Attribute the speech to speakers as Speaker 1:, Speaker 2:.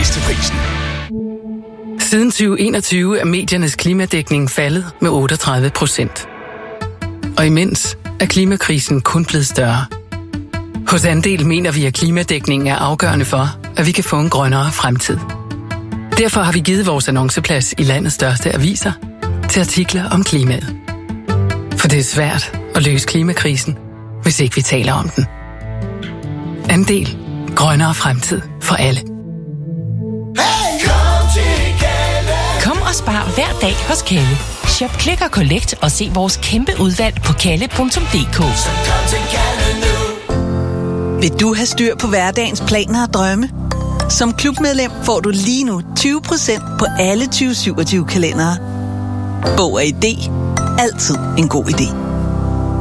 Speaker 1: pris til prisen.
Speaker 2: Siden 2021 er mediernes klimadækning faldet med 38%. Og imens er klimakrisen kun blevet større. Hos Andel mener vi, at klimadækningen er afgørende for, at vi kan få en grønnere fremtid. Derfor har vi givet vores annonceplads i landets største aviser til artikler om klimaet. For det er svært at løse klimakrisen, hvis ikke vi taler om den. Andel. Grønnere fremtid for alle.
Speaker 3: Kom og spar hver dag hos Kalle. Shop, klik og collect og se vores kæmpe udvalg på kalle.dk.
Speaker 4: Vil du have styr på hverdagens planer og drømme? Som klubmedlem får du lige nu 20% på alle 2027 kalendere. Bog og idé. Altid en god idé.